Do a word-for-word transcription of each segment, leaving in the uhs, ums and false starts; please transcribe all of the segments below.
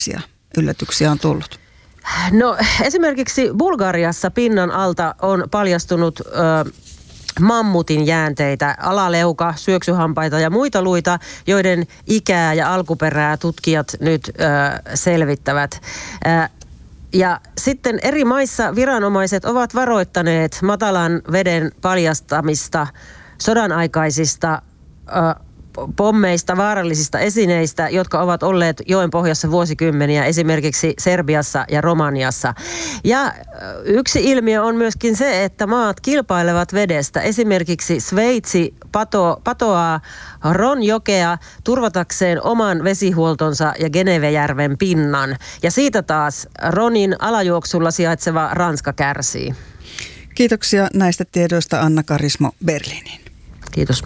yllätyksiä on tullut? No esimerkiksi Bulgariassa pinnan alta on paljastunut ö, mammutin jäänteitä, alaleuka, syöksyhampaita ja muita luita, joiden ikää ja alkuperää tutkijat nyt ö, selvittävät. Ö, ja sitten eri maissa viranomaiset ovat varoittaneet matalan veden paljastamista sodan aikaisista ö, pommeista, vaarallisista esineistä, jotka ovat olleet joen pohjassa vuosikymmeniä, esimerkiksi Serbiassa ja Romaniassa. Ja yksi ilmiö on myöskin se, että maat kilpailevat vedestä. Esimerkiksi Sveitsi pato, patoaa Ronjokea turvatakseen oman vesihuoltonsa ja Genevejärven pinnan. Ja siitä taas Ronin alajuoksulla sijaitseva Ranska kärsii. Kiitoksia näistä tiedoista Anna Karismo Berliiniin. Kiitos.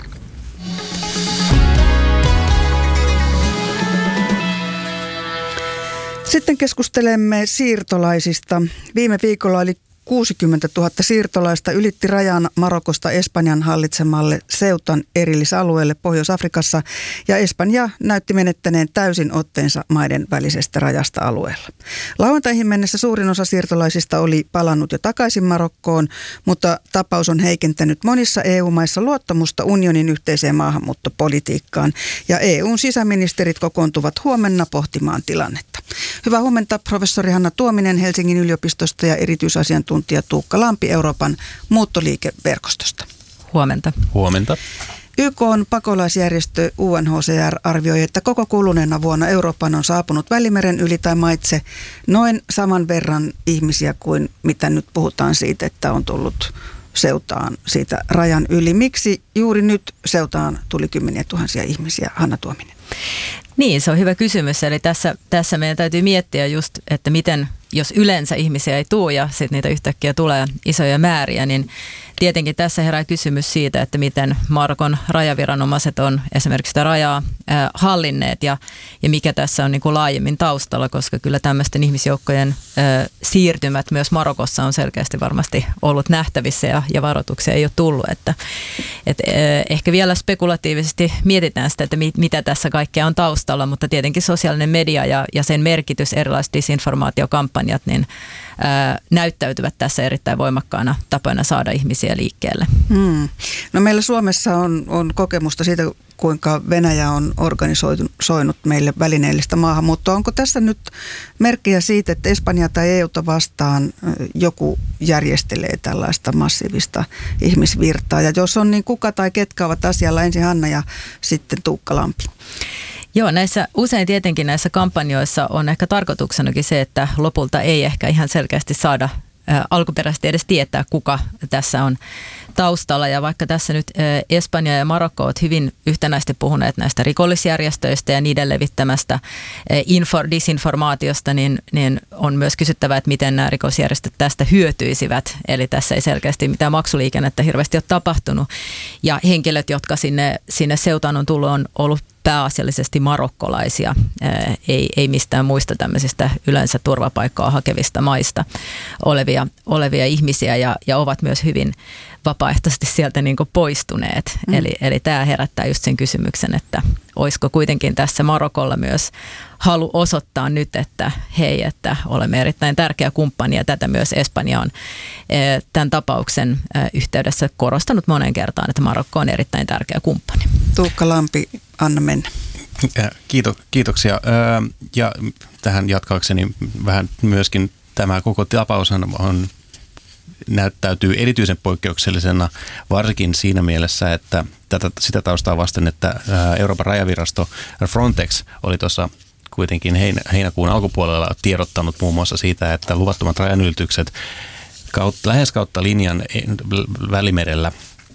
Sitten keskustelemme siirtolaisista. Viime viikolla oli kuusikymmentätuhatta siirtolaista ylitti rajan Marokosta Espanjan hallitsemalle Ceutan erillisalueelle Pohjois-Afrikassa, ja Espanja näytti menettäneen täysin otteensa maiden välisestä rajasta alueella. Lauantaihin mennessä suurin osa siirtolaisista oli palannut jo takaisin Marokkoon, mutta tapaus on heikentänyt monissa E U-maissa luottamusta unionin yhteiseen maahanmuuttopolitiikkaan, ja E U:n sisäministerit kokoontuvat huomenna pohtimaan tilannetta. Hyvää huomenta, professori Hanna Tuominen Helsingin yliopistosta ja erityisasiantuntija Tuukka Lampi Euroopan muuttoliikeverkostosta. Huomenta. Huomenta. Y K:n pakolaisjärjestö U N H C R arvioi, että koko kuluneena vuonna Euroopan on saapunut Välimeren yli tai maitse noin saman verran ihmisiä kuin mitä nyt puhutaan siitä, että on tullut Ceutaan siitä rajan yli. Miksi juuri nyt Ceutaan tuli kymmeniä tuhansia ihmisiä, Hanna Tuominen? Niin, se on hyvä kysymys. Eli tässä, tässä meidän täytyy miettiä just, että miten, jos yleensä ihmisiä ei tule ja sitten niitä yhtäkkiä tulee isoja määriä, niin tietenkin tässä herää kysymys siitä, että miten Marokon rajaviranomaiset on esimerkiksi sitä rajaa äh, hallinneet ja, ja mikä tässä on niin kuin laajemmin taustalla, koska kyllä tämmöisten ihmisjoukkojen äh, siirtymät myös Marokossa on selkeästi varmasti ollut nähtävissä ja, ja varoituksia ei ole tullut. Että, et, äh, ehkä vielä spekulatiivisesti mietitään sitä, että mit, mitä tässä kaikkea on taustalla, mutta tietenkin sosiaalinen media ja, ja sen merkitys, erilaiset disinformaatiokampanjat, niin ää, näyttäytyvät tässä erittäin voimakkaana tapoina saada ihmisiä liikkeelle. Hmm. No meillä Suomessa on, on kokemusta siitä, kuinka Venäjä on organisoinut meille välineellistä maahanmuuttoa. Onko tässä nyt merkkejä siitä, että Espanja tai E U:ta vastaan joku järjestelee tällaista massiivista ihmisvirtaa? Ja jos on, niin kuka tai ketkä ovat asialla? Ensin Hanna ja sitten Tuukka Lampi. Joo, näissä usein tietenkin näissä kampanjoissa on ehkä tarkoituksenakin se, että lopulta ei ehkä ihan selkeästi saada ä, alkuperäisesti edes tietää, kuka tässä on taustalla. Ja vaikka tässä nyt ä, Espanja ja Marokko ovat hyvin yhtenäisesti puhuneet näistä rikollisjärjestöistä ja niiden levittämästä ä, info, disinformaatiosta, niin, niin on myös kysyttävä, että miten nämä rikosjärjestöt tästä hyötyisivät. Eli tässä ei selkeästi mitään maksuliikennettä hirveästi ole tapahtunut. Ja henkilöt, jotka sinne, sinne Ceutaan on tullut, on ollut pääasiallisesti marokkolaisia, ei, ei mistään muista tämmöisistä yleensä turvapaikkaa hakevista maista olevia, olevia ihmisiä ja, ja ovat myös hyvin vapaaehtoisesti sieltä niin kuin poistuneet. Mm. Eli, eli tämä herättää just sen kysymyksen, että olisiko kuitenkin tässä Marokolla myös halu osoittaa nyt, että hei, että olemme erittäin tärkeä kumppani ja tätä myös Espanja on tämän tapauksen yhteydessä korostanut monen kertaan, että Marokko on erittäin tärkeä kumppani. Tuukka Lampi, anna mennä. Kiito, kiitoksia. Ja tähän jatkaakseni vähän myöskin tämä koko tapaus on näyttäytyy erityisen poikkeuksellisena, varsinkin siinä mielessä, että tätä, sitä taustaa vasten, että Euroopan rajavirasto Frontex oli tuossa kuitenkin heinäkuun alkupuolella tiedottanut muun muassa siitä, että luvattomat rajanylitykset kautta, lähes kautta linjan Välimerellä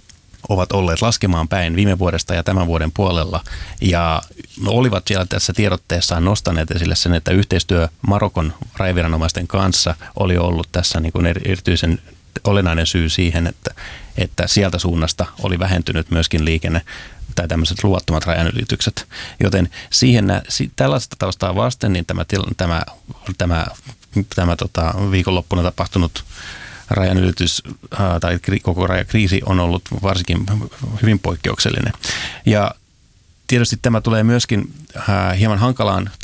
ovat olleet laskemaan päin viime vuodesta ja tämän vuoden puolella, ja olivat siellä tässä tiedotteessaan nostaneet esille sen, että yhteistyö Marokon rajaviranomaisten kanssa oli ollut tässä niin kuin erityisen olennainen syy siihen, että, että sieltä suunnasta oli vähentynyt myöskin liikenne tai tämmöiset luvattomat rajanylitykset. Joten siihen, tällaista taustaa vasten niin tämä, tämä, tämä, tämä tota, viikonloppuna tapahtunut rajanylitys tai koko rajakriisi on ollut varsinkin hyvin poikkeuksellinen. Ja tietysti tämä tulee myöskin hieman hankalaan tai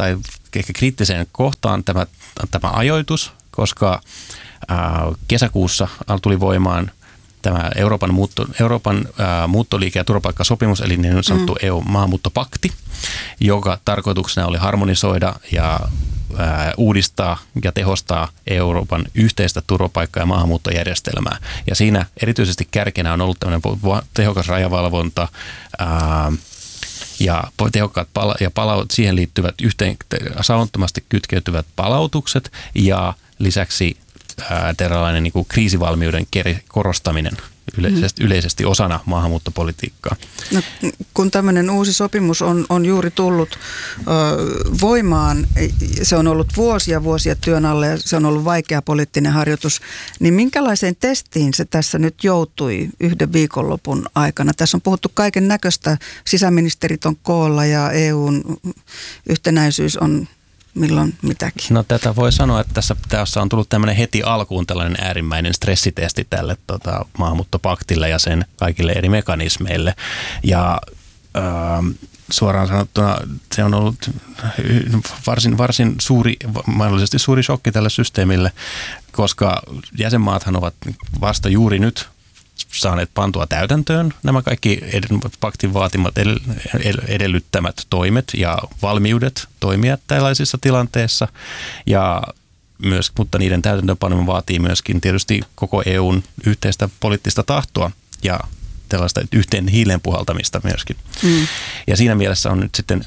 ehkä kriittiseen kohtaan tämä, tämä ajoitus, koska ää, kesäkuussa tuli voimaan tämä Euroopan, muutto, Euroopan ää, muuttoliike- ja turvapaikkasopimus, eli niin sanottu mm. E U-maahanmuuttopakti, joka tarkoituksena oli harmonisoida ja ää, uudistaa ja tehostaa Euroopan yhteistä turvapaikka- ja maahanmuuttojärjestelmää. Ja siinä erityisesti kärkenä on ollut tämmöinen tehokas rajavalvonta, ää, ja tehokkaat pala- ja palaut- siihen liittyvät yhteen saumattomasti kytkeytyvät palautukset ja lisäksi ää, tällainen niin kuin kriisivalmiuden korostaminen yleisesti, yleisesti osana maahanmuuttopolitiikkaa. No, kun tämmöinen uusi sopimus on, on juuri tullut ö, voimaan, se on ollut vuosia vuosia työn alle ja se on ollut vaikea poliittinen harjoitus, niin minkälaiseen testiin se tässä nyt joutui yhden viikonlopun aikana? Tässä on puhuttu kaiken näköistä, sisäministerit on koolla ja E U:n yhtenäisyys on milloin mitäkin. No tätä voi sanoa, että tässä, tässä on tullut tämmöinen heti alkuun tällainen äärimmäinen stressitesti tälle tota, maahanmuuttopaktille ja sen kaikille eri mekanismeille. Ja äh, suoraan sanottuna se on ollut varsin, varsin suuri, mahdollisesti suuri shokki tälle systeemille, koska jäsenmaathan ovat vasta juuri nyt saaneet pantua täytäntöön nämä kaikki paktin vaatimat edellyttämät toimet ja valmiudet toimia tällaisissa tilanteissa. Ja myös, mutta niiden täytäntöönpano vaatii myöskin tietysti koko E U:n yhteistä poliittista tahtoa ja tällaista yhteen hiileen puhaltamista myöskin. Mm. Ja siinä mielessä on nyt sitten,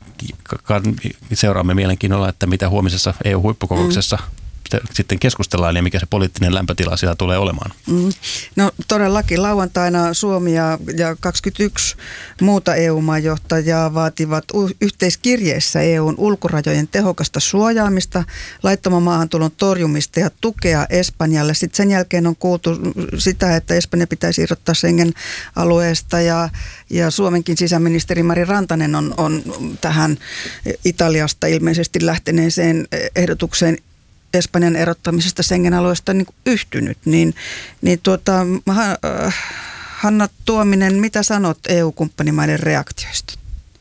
seuraamme mielenkiinnolla, että mitä huomisessa E U-huippukokouksessa mm. sitten keskustellaan ja mikä se poliittinen lämpötila siellä tulee olemaan. Mm. No todellakin lauantaina Suomi ja, ja kaksikymmentäyksi muuta E U-maanjohtajaa vaativat yhteiskirjeessä E U:n ulkorajojen tehokasta suojaamista, laittoman maahantulon torjumista ja tukea Espanjalle. Sitten sen jälkeen on kuultu sitä, että Espanja pitäisi irrottaa Schengen-alueesta ja, ja Suomenkin sisäministeri Mari Rantanen on, on tähän Italiasta ilmeisesti lähteneeseen ehdotukseen Espanjan erottamisesta Schengen-alueesta niin kuin yhtynyt, niin, niin tuota, Hanna Tuominen, mitä sanot E U-kumppanimaiden reaktioista?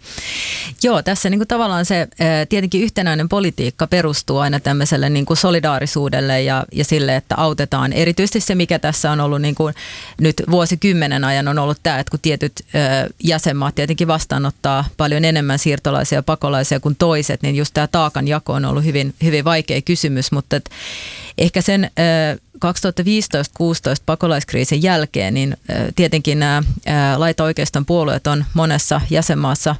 Joo, tässä niin kuin tavallaan se tietenkin yhtenäinen politiikka perustuu aina tämmöiselle niin kuin solidaarisuudelle ja, ja sille, että autetaan. Erityisesti se, mikä tässä on ollut niin kuin nyt vuosikymmenen ajan on ollut tämä, että kun tietyt jäsenmaat tietenkin vastaanottaa paljon enemmän siirtolaisia ja pakolaisia kuin toiset, niin just tämä taakanjako on ollut hyvin, hyvin vaikea kysymys, mutta et ehkä sen kaksituhattaviisitoista kuusitoista pakolaiskriisin jälkeen, niin tietenkin nämä laita-oikeiston puolueet on monessa jäsenmaassa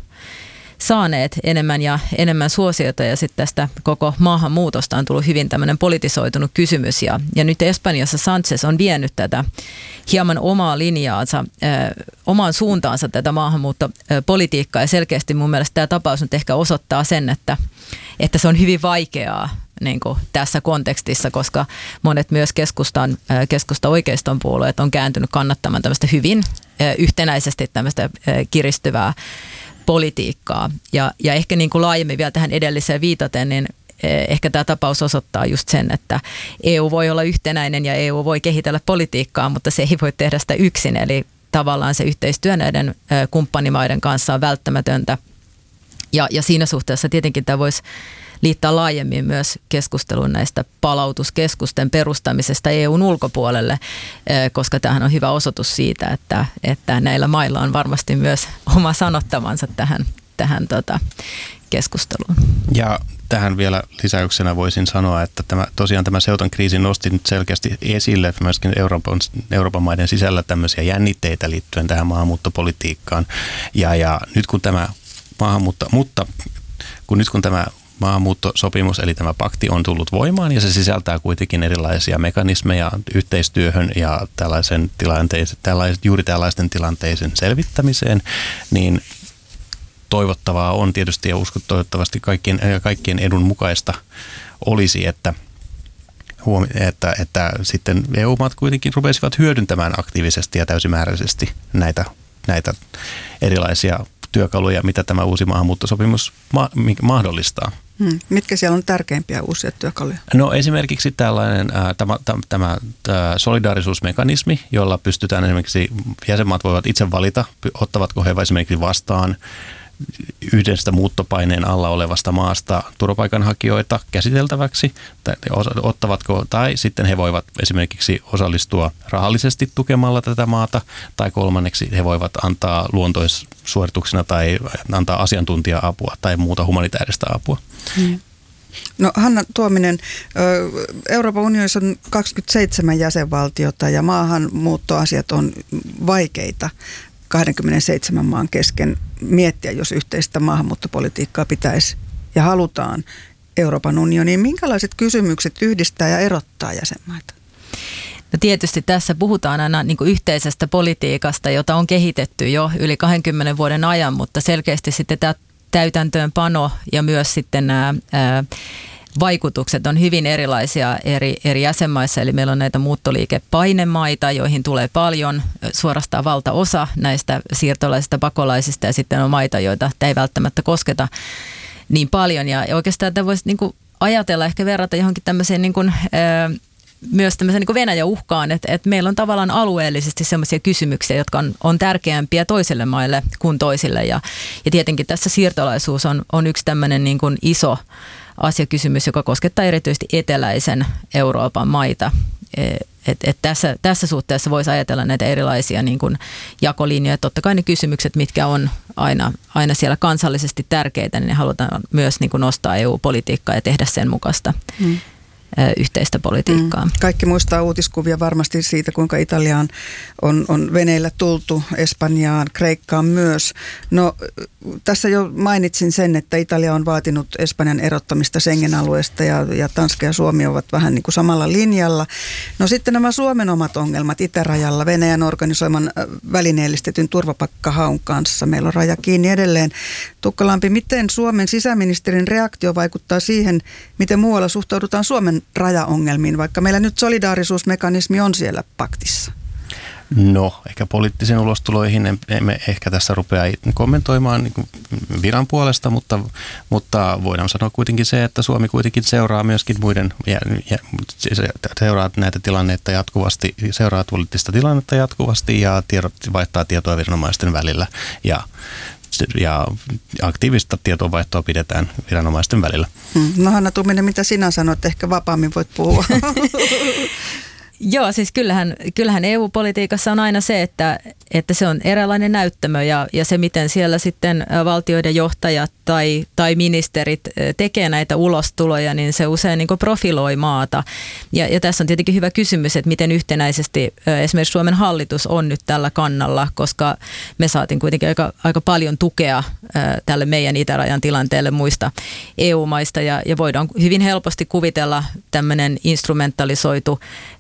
saaneet enemmän ja enemmän suosiota ja sitten tästä koko maahanmuutosta on tullut hyvin tämmöinen politisoitunut kysymys ja, ja nyt Espanjassa Sánchez on vienyt tätä hieman omaa linjaansa, äh, omaan suuntaansa tätä maahanmuuttopolitiikkaa ja selkeästi mun mielestä tämä tapaus nyt ehkä osoittaa sen, että, että se on hyvin vaikeaa niin kuin tässä kontekstissa, koska monet myös keskustan, äh, keskusta oikeiston puolueet on kääntynyt kannattamaan tämmöistä hyvin äh, yhtenäisesti tämmöistä äh, kiristyvää politiikkaa. Ja, ja ehkä niin kuin laajemmin vielä tähän edelliseen viitaten, niin ehkä tämä tapaus osoittaa just sen, että E U voi olla yhtenäinen ja E U voi kehitellä politiikkaa, mutta se ei voi tehdä sitä yksin. Eli tavallaan se yhteistyö näiden kumppanimaiden kanssa on välttämätöntä. Ja, ja siinä suhteessa tietenkin tämä voisi liittää laajemmin myös keskusteluun näistä palautuskeskusten perustamisesta E U:n ulkopuolelle, koska tämähän on hyvä osoitus siitä, että, että näillä mailla on varmasti myös oma sanottavansa tähän, tähän tota, keskusteluun. Ja tähän vielä lisäyksenä voisin sanoa, että tämä, tosiaan tämä Ceutan kriisi nosti nyt selkeästi esille myöskin Euroopan, Euroopan maiden sisällä tämmöisiä jännitteitä liittyen tähän maahanmuuttopolitiikkaan. Ja, ja nyt kun tämä maahanmuutto, mutta kun nyt kun tämä maahanmuuttosopimus, eli tämä pakti on tullut voimaan ja se sisältää kuitenkin erilaisia mekanismeja yhteistyöhön ja tällaisen tilanteisen, tällais, juuri tällaisten tilanteisen selvittämiseen, niin toivottavaa on tietysti ja uskon toivottavasti kaikkien, kaikkien edun mukaista olisi, että, huomi, että, että sitten E U-maat kuitenkin rupesivat hyödyntämään aktiivisesti ja täysimääräisesti näitä, näitä erilaisia työkaluja, mitä tämä uusi maahanmuuttosopimus ma- mahdollistaa. Hmm. Mitkä siellä on tärkeimpiä uusia työkaluja? No esimerkiksi tällainen ää, tämä, tämä, tämä solidaarisuusmekanismi, jolla pystytään esimerkiksi jäsenmaat voivat itse valita, ottavatko he esimerkiksi vastaan yhdestä muuttopaineen alla olevasta maasta turvapaikanhakijoita käsiteltäväksi, ottavatko, tai sitten he voivat esimerkiksi osallistua rahallisesti tukemalla tätä maata, tai kolmanneksi he voivat antaa luontoissuorituksena tai antaa asiantuntija-apua tai muuta humanitaarista apua. Hmm. No Hanna Tuominen, Euroopan unionissa on kaksikymmentäseitsemän jäsenvaltiota ja maahanmuuttoasiat on vaikeita kaksikymmentäseitsemän maan kesken miettiä, jos yhteistä maahanmuuttopolitiikkaa pitäisi ja halutaan Euroopan unioniin. Minkälaiset kysymykset yhdistää ja erottaa jäsenmaita? No tietysti tässä puhutaan aina niin kuin yhteisestä politiikasta, jota on kehitetty jo yli kahdenkymmenen vuoden ajan, mutta selkeästi sitten tämä täytäntöönpano ja myös sitten nämä ää, vaikutukset on hyvin erilaisia eri, eri jäsenmaissa. Eli meillä on näitä muuttoliikepainemaita, joihin tulee paljon, suorastaan valtaosa näistä siirtolaisista pakolaisista, ja sitten on maita, joita tämä ei välttämättä kosketa niin paljon. Ja oikeastaan tämä voisi niin kuin ajatella, ehkä verrata johonkin tämmöiseen niin kuin, ää, myös tämmöisen niin kuin Venäjän uhkaan, että, että meillä on tavallaan alueellisesti sellaisia kysymyksiä, jotka on, on tärkeämpiä toisille maille kuin toisille. Ja, ja tietenkin tässä siirtolaisuus on, on yksi tämmöinen niin kuin iso asiakysymys, joka koskettaa erityisesti eteläisen Euroopan maita. Et, et tässä, tässä suhteessa voisi ajatella näitä erilaisia niin kuin jakolinjoja. Totta kai ne kysymykset, mitkä on aina, aina siellä kansallisesti tärkeitä, niin ne halutaan myös niin kuin nostaa E U-politiikkaa ja tehdä sen mukaista. Hmm. yhteistä politiikkaa. Mm. Kaikki muistaa uutiskuvia varmasti siitä, kuinka Italiaan on, on veneillä tultu, Espanjaan, Kreikkaan myös. No tässä jo mainitsin sen, että Italia on vaatinut Espanjan erottamista Schengen-alueesta ja, ja Tanska ja Suomi ovat vähän niin kuin samalla linjalla. No sitten nämä Suomen omat ongelmat itärajalla Venäjän organisoiman välineellistetyn turvapaikkahaun kanssa. Meillä on raja kiinni edelleen. Tukkalampi, miten Suomen sisäministerin reaktio vaikuttaa siihen, miten muualla suhtaudutaan Suomen rajaongelmiin, vaikka meillä nyt solidaarisuusmekanismi on siellä paktissa? No, ehkä poliittisiin ulostuloihin emme ehkä tässä rupea kommentoimaan niin kuin viran puolesta, mutta, mutta voidaan sanoa kuitenkin se, että Suomi kuitenkin seuraa myöskin muiden, ja, ja, seuraa näitä tilanneita jatkuvasti, seuraa poliittista tilannetta jatkuvasti ja tiedot, vaihtaa tietoa viranomaisten välillä ja ja aktiivista tietovaihtoa pidetään viranomaisten välillä. Hmm. No Hanna Tuominen, mitä sinä sanot? Ehkä vapaammin voit puhua. Joo, siis kyllähän, kyllähän E U-politiikassa on aina se, että, että se on eräänlainen näyttämö ja, ja se, miten siellä sitten valtioiden johtajat tai, tai ministerit tekee näitä ulostuloja, niin se usein niin kuin profiloi maata. Ja, ja tässä on tietenkin hyvä kysymys, että miten yhtenäisesti esimerkiksi Suomen hallitus on nyt tällä kannalla, koska me saatiin kuitenkin aika, aika paljon tukea tälle meidän itärajan tilanteelle muista E U-maista ja, ja voidaan hyvin helposti kuvitella tämmöinen instrumentalisoitu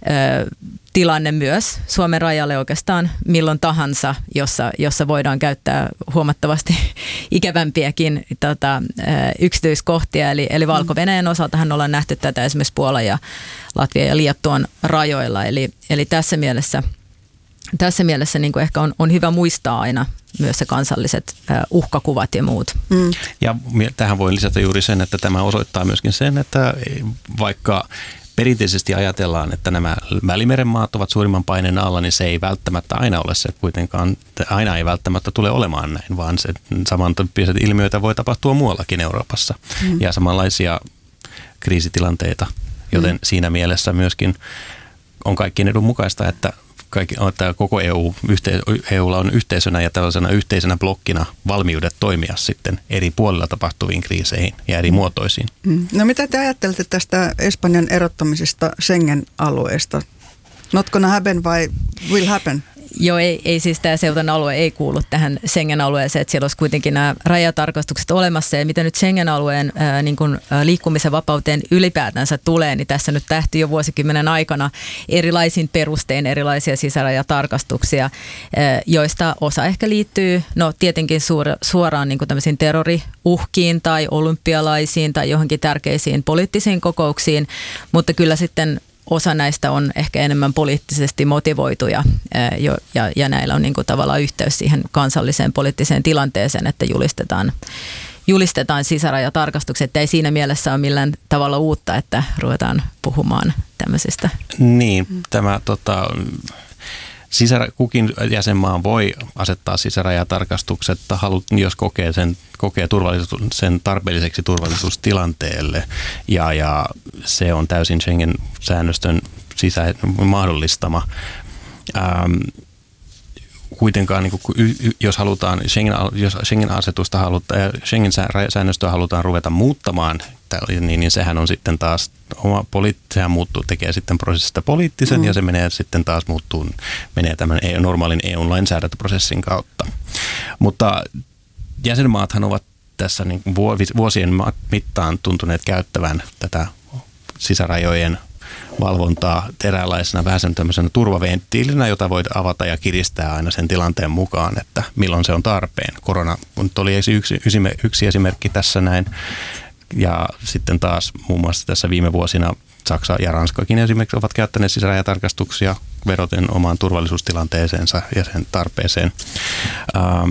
tilanne myös Suomen rajalle oikeastaan milloin tahansa, jossa, jossa voidaan käyttää huomattavasti ikävämpiäkin tota, yksityiskohtia. Eli, eli Valko-Venäjän osaltahan ollaan nähty tätä esimerkiksi Puolan ja Latvian ja Liettuan rajoilla. Eli, eli tässä mielessä, tässä mielessä niin kuin ehkä on, on hyvä muistaa aina myös se kansalliset uhkakuvat ja muut. Mm. Ja tähän voi lisätä juuri sen, että tämä osoittaa myöskin sen, että vaikka perinteisesti ajatellaan, että nämä Välimeren maat ovat suurimman paineen alla, niin se ei välttämättä aina ole se kuitenkaan, aina ei välttämättä tule olemaan näin, vaan se samantyyppiset ilmiöitä voi tapahtua muuallakin Euroopassa mm. ja samanlaisia kriisitilanteita, joten mm. siinä mielessä myöskin on kaikkien edun mukaista, että Kaikki, että koko E U, EUlla on yhteisönä ja tällaisena yhteisenä blokkina valmiudet toimia sitten eri puolilla tapahtuviin kriiseihin ja eri muotoisiin. No mitä te ajattelette tästä Espanjan erottamisesta Schengen-alueesta? Not gonna happen vai will happen? Joo, ei, ei siis tämä Ceutan alue ei kuulu tähän Schengen-alueeseen, että siellä olisi kuitenkin nämä rajatarkastukset olemassa. Ja mitä nyt Schengen-alueen ää, niin kuin, ää, liikkumisen vapauteen ylipäätänsä tulee, niin tässä nyt tähti jo vuosikymmenen aikana erilaisin perustein erilaisia sisärajatarkastuksia, ää, joista osa ehkä liittyy no tietenkin suora, suoraan niin kuin tämmöisiin terroriuhkiin tai olympialaisiin tai johonkin tärkeisiin poliittisiin kokouksiin, mutta kyllä sitten osa näistä on ehkä enemmän poliittisesti motivoituja ja, ja, ja näillä on niin kuin tavallaan yhteys siihen kansalliseen poliittiseen tilanteeseen, että julistetaan, julistetaan sisärajatarkastukset. Että ei siinä mielessä ole millään tavalla uutta, että ruvetaan puhumaan tämmöisistä. Niin, tämä tota, Sisärä, kukin jäsenmaa voi asettaa sisärajatarkastukset, jos kokee sen, kokee turvallisuus, sen tarpeelliseksi turvallisuustilanteelle, ja, ja se on täysin Schengen-säännöstön sisä mahdollistama. Ähm, kuitenkaan, niin kuin, jos halutaan Schengen, jos Schengen-asetusta halutaan, Schengen-säännöstöä halutaan ruveta muuttamaan, niin, niin sehän on sitten taas oma poliitt- sehän muuttuu, tekee sitten prosessista poliittisen mm. ja se menee sitten taas muuttuu, menee tämän normaalin E U-lainsäädäntöprosessin kautta. Mutta jäsenmaathan ovat tässä niin vuosien mittaan tuntuneet käyttävän tätä sisärajojen valvontaa eräänlaisena vähän sen tämmöisenä turvaventtiilinä, jota voi avata ja kiristää aina sen tilanteen mukaan, että milloin se on tarpeen. Korona oli yksi, yksi esimerkki tässä näin. Ja sitten taas muun muassa tässä viime vuosina Saksa ja Ranskakin esimerkiksi ovat käyttäneet sisärajatarkastuksia vedoten omaan turvallisuustilanteeseensa ja sen tarpeeseen. Ähm,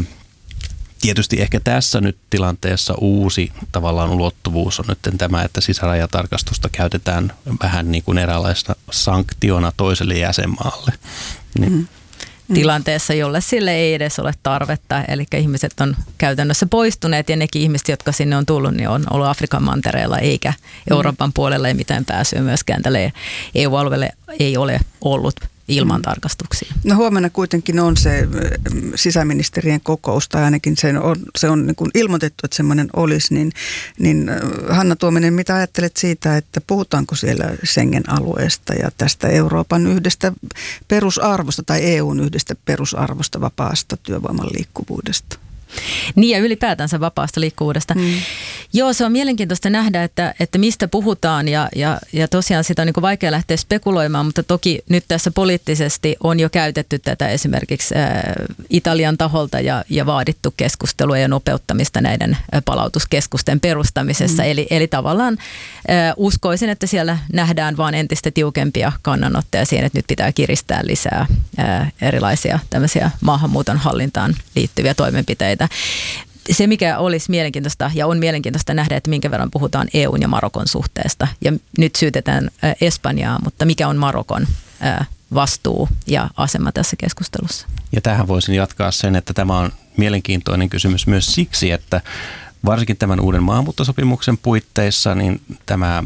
Tietysti ehkä tässä nyt tilanteessa uusi tavallaan ulottuvuus on nyt tämä, että sisärajatarkastusta käytetään vähän niin kuin eräänlaisena sanktiona toiselle jäsenmaalle. Niin. Mm. Tilanteessa, jolle sille ei edes ole tarvetta, eli ihmiset on käytännössä poistuneet ja nekin ihmiset, jotka sinne on tullut, niin on ollut Afrikan mantereella eikä Euroopan mm. puolella ei mitään pääsyä myöskään tälle E U-alueelle ei ole ollut ilman tarkastuksia. No huomenna kuitenkin on se sisäministerien kokous, tai ainakin se on, se on niin kuin ilmoitettu, että semmoinen olisi, niin, niin Hanna Tuominen, mitä ajattelet siitä, että puhutaanko siellä Schengen-alueesta ja tästä Euroopan yhdestä perusarvosta tai E U:n yhdestä perusarvosta vapaasta työvoiman liikkuvuudesta? Niin ja ylipäätänsä vapaasta liikkuvuudesta. Mm. Joo, se on mielenkiintoista nähdä, että, että mistä puhutaan ja, ja, ja tosiaan sitä on niin kuin vaikea lähteä spekuloimaan, mutta toki nyt tässä poliittisesti on jo käytetty tätä esimerkiksi ää, Italian taholta ja, ja vaadittu keskustelua ja nopeuttamista näiden palautuskeskusten perustamisessa. Mm. Eli, eli tavallaan ää, uskoisin, että siellä nähdään vaan entistä tiukempia kannanottoja siihen, että nyt pitää kiristää lisää ää, erilaisia tämmöisiä maahanmuuton hallintaan liittyviä toimenpiteitä. Se, mikä olisi mielenkiintoista ja on mielenkiintoista nähdä, että minkä verran puhutaan E U:n ja Marokon suhteesta. Ja nyt syytetään Espanjaa, mutta mikä on Marokon vastuu ja asema tässä keskustelussa? Ja tähän voisin jatkaa sen, että tämä on mielenkiintoinen kysymys myös siksi, että varsinkin tämän uuden maahanmuuttosopimuksen puitteissa niin tämä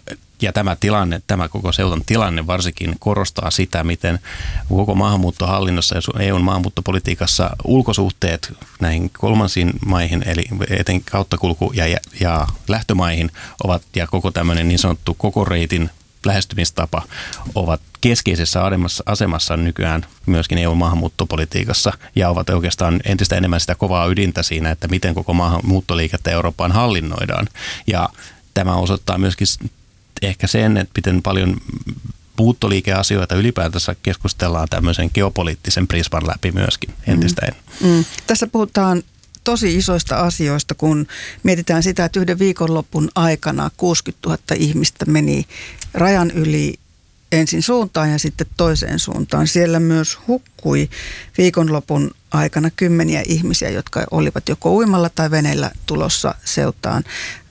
ja tämä tilanne, tämä koko seutan tilanne varsinkin korostaa sitä, miten koko maahanmuuttohallinnossa ja E U:n maahanmuuttopolitiikassa ulkosuhteet näihin kolmansiin maihin, eli eten kauttakulku- ja, ja lähtömaihin ovat, ja koko tämmöinen niin sanottu koko reitin lähestymistapa ovat keskeisessä asemassa nykyään myöskin E U:n maahanmuuttopolitiikassa ja ovat oikeastaan entistä enemmän sitä kovaa ydintä siinä, että miten koko maahanmuuttoliikettä Eurooppaan hallinnoidaan. Ja tämä osoittaa myöskin ehkä sen, että miten paljon muuttoliikeasioita ylipäätänsä keskustellaan tämmöisen geopoliittisen prisman läpi myöskin entistä mm. enemmän. Mm. Tässä puhutaan tosi isoista asioista, kun mietitään sitä, että yhden viikonlopun aikana kuusikymmentätuhatta ihmistä meni rajan yli ensin suuntaan ja sitten toiseen suuntaan. Siellä myös hukkui viikonlopun aikana kymmeniä ihmisiä, jotka olivat joko uimalla tai veneellä tulossa seutaan.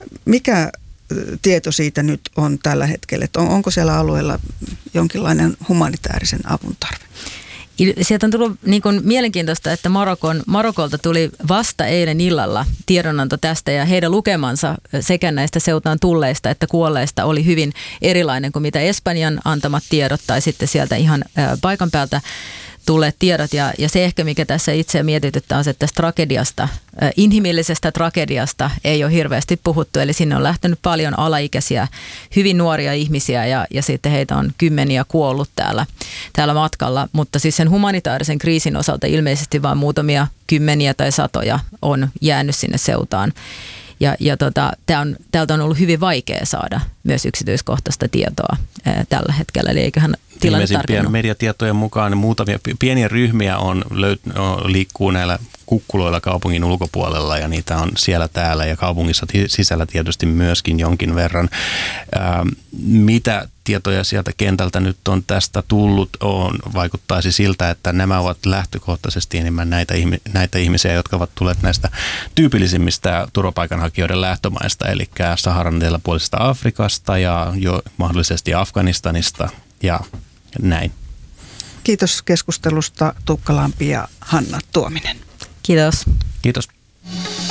Mikä tieto siitä nyt on tällä hetkellä, että on, onko siellä alueella jonkinlainen humanitaarisen avun tarve? Sieltä on tullut niin kuin mielenkiintoista, että Marokon, Marokolta tuli vasta eilen illalla tiedonanto tästä ja heidän lukemansa sekä näistä seutaan tulleista että kuolleista oli hyvin erilainen kuin mitä Espanjan antamat tiedot tai sitten sieltä ihan paikan päältä tulleet tiedot. Ja, ja se ehkä, mikä tässä itse mietityttää, on se, että tästä tragediasta, inhimillisestä tragediasta ei ole hirveästi puhuttu. Eli sinne on lähtenyt paljon alaikäisiä, hyvin nuoria ihmisiä ja, ja sitten heitä on kymmeniä kuollut täällä, täällä matkalla. Mutta siis sen humanitaarisen kriisin osalta ilmeisesti vain muutamia kymmeniä tai satoja on jäänyt sinne seutaan. Ja, ja tota, tää on, täältä on ollut hyvin vaikea saada myös yksityiskohtaista tietoa ää, tällä hetkellä, eli eiköhän tilanne tarkennu. Mediatietojen mukaan muutamia pieniä ryhmiä on, löyt, on, liikkuu näillä kukkuloilla kaupungin ulkopuolella ja niitä on siellä täällä ja kaupungissa sisällä tietysti myöskin jonkin verran. Ää, mitä tietoja sieltä kentältä nyt on tästä tullut, on, vaikuttaisi siltä, että nämä ovat lähtökohtaisesti enemmän näitä, näitä ihmisiä, jotka ovat tulleet näistä tyypillisimmistä turvapaikanhakijoiden lähtömaista, eli Saharan eteläpuolisesta Afrikasta ja jo mahdollisesti Afganistanista ja näin. Kiitos keskustelusta Tuukka Lampi ja Hanna Tuominen. Kiitos. Kiitos.